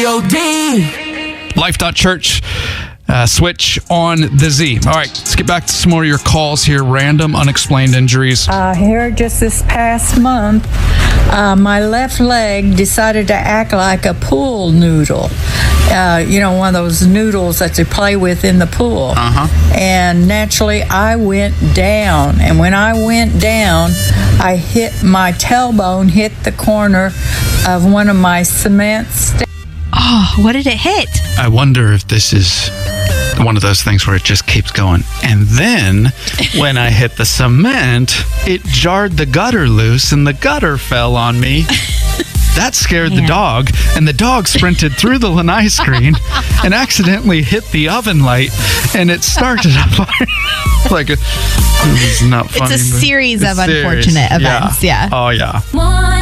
G-O-D. Life.Church. Switch on the Z. All right, let's get back to some more of your calls here. Random unexplained injuries. Here just this past month, my left leg decided to act like a pool noodle. One of those noodles that they play with in the pool. And naturally, I went down. And when I went down, I hit my tailbone, hit the corner of one of my cement sticks. Oh, what did it hit? I wonder if this is one of those things where it just keeps going. And then when I hit the cement, it jarred the gutter loose and the gutter fell on me. That scared the dog, and the dog sprinted through the lanai screen and accidentally hit the oven light, and it started a fire. This is not funny. It's a series of unfortunate events. Yeah. Oh, yeah.